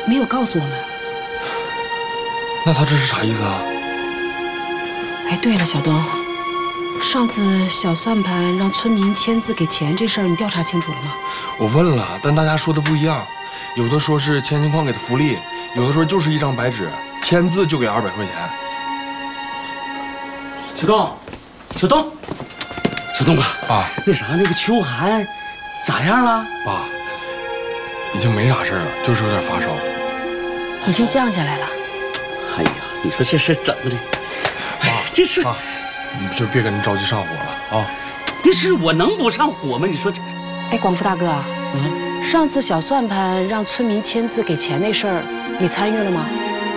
没有告诉我们。 那他这是啥意思啊？ 哎，对了，小东，上次小算盘让村民签字给钱这事儿，你调查清楚了吗？ 我问了，但大家说的不一样，有的说是千金矿给的福利，有的说就是一张白纸，签字就给200块钱。 小东，小东，小东啊， 爸， 那啥，那个秋寒咋样了？ 爸，已经没啥事了，就是有点发烧。 已经降下来了。 哎呀，你说这事整的，哎，这事， 爸，你就别跟人着急上火了啊。 这事我能不上火吗？你说这， 哎，广福大哥，上次小算盘让村民签字给钱那事儿，你参与了吗？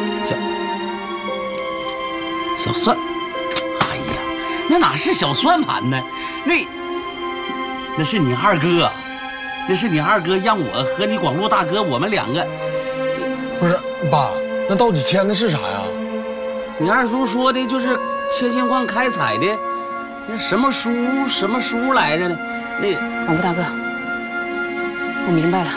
小算，哎呀，那哪是小算盘呢？那是你二哥，那是你二哥让我和你广路大哥我们2个。 不是，爸，那到底签的是啥呀？ 你二叔说的就是千金矿开采的，那什么书来着呢？那广福大哥，我明白了。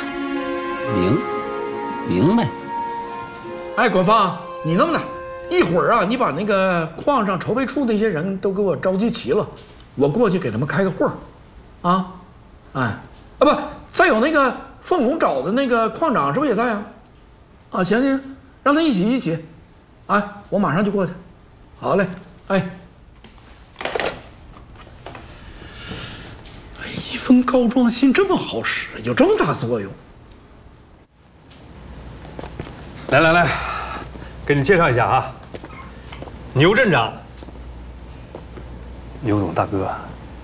明白。 哎，管芳，你弄的，一会儿啊，你把那个矿上筹备处那些人都给我召集齐了，我过去给他们开个会儿，啊，哎，啊不，再有那个凤龙找的那个矿长是不是也在啊？啊，行，让他一起，哎，我马上就过去。好嘞，哎，一封告状信这么好使，有这么大作用？ 来，给你介绍一下啊，牛镇长，牛总大哥，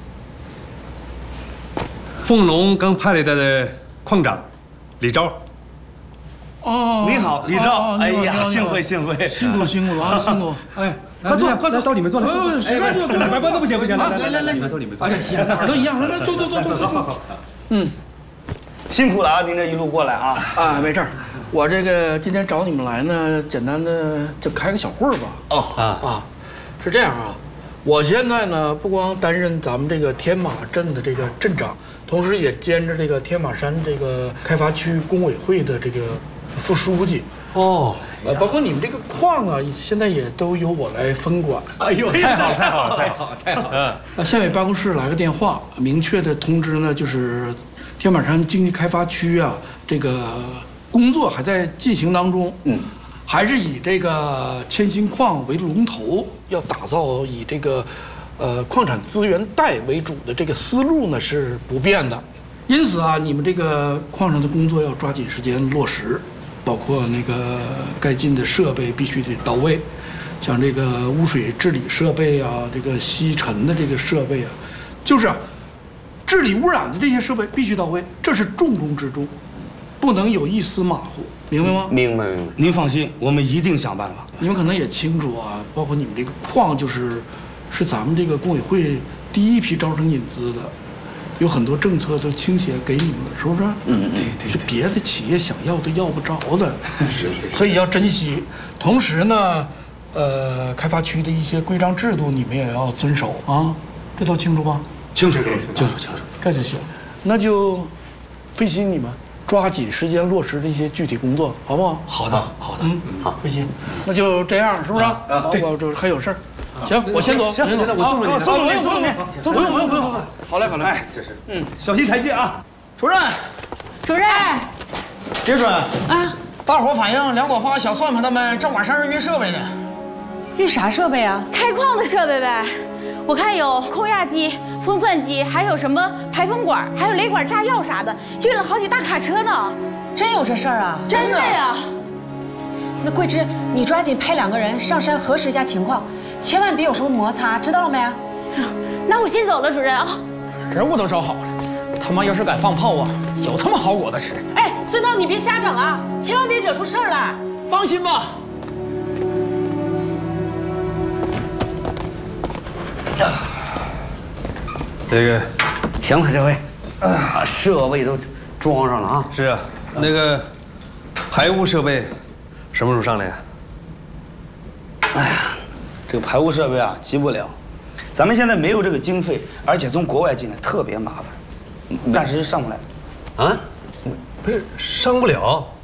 凤龙刚派来的矿长李钊。 哦， 你好，李钊。哎呀，幸会， 辛苦了啊，辛苦！哎， 快坐，到里面坐来。 随便坐， 白都不行， 来， 你们坐。 哎呀，哪儿都一样，来，坐。 好。 辛苦了啊，您这一路过来啊。 啊，没事儿，我这个今天找你们来呢，简单的就开个小会儿吧。是这样啊，我现在呢不光担任咱们这个天马镇的这个镇长，同时也兼着这个天马山这个开发区工委会的这个副书记。 哦， 包括你们这个矿啊，现在也都由我来分管。 哎呦，太好了！ 县委办公室来个电话，明确的通知呢，就是天马山经济开发区啊，这个工作还在进行当中。还是以这个千辛矿为龙头，要打造以这个矿产资源带为主的这个思路呢是不变的。因此啊，你们这个矿上的工作要抓紧时间落实。包括那个该进的设备必须得到位，像这个污水治理设备啊，这个吸尘的这个设备啊，就是治理污染的这些设备必须到位，这是重中之重，不能有一丝马虎，明白吗？ 明白。您放心，我们一定想办法。 你们可能也清楚啊，包括你们这个矿是咱们这个工委会第一批招生引资的。有很多政策都倾斜给你们了，是不是？对，是别的企业想要都要不着的，所以要珍惜。同时呢，开发区的一些规章制度你们也要遵守啊，这都清楚吧？ 清楚， 这就行。那就费心你们抓紧时间落实这些具体工作，好不好？ 好的。 好，费心。那就这样，是不是？对，我这还有事儿。行，我先走。 行，我送你。走。 好嘞。 哎，这是，小心台阶啊。主任， 杰准啊， 大伙反映梁广发、小算盘他们正晚上运设备呢。 运啥设备啊？ 开矿的设备呗。我看有空压机、封钻机，还有什么排风管，还有雷管、炸药啥的，运了好几大卡车呢。 真有这事儿啊？ 真的呀。 那桂枝，你抓紧派2个人上山核实一下情况，千万别有什么摩擦，知道了没？ 那我先走了，主任啊。 人我都找好了，他妈要是敢放炮啊，有他妈好果子吃。 哎，孙涛，你别瞎整啊，千万别惹出事儿来。 放心吧。 这个行了，这回设备都装上了啊。 是啊，那个排污设备什么时候上来呀？ 哎呀，这个排污设备啊，急不了。咱们现在没有这个经费，而且从国外进来特别麻烦，暂时上不来。 啊？不是上不了，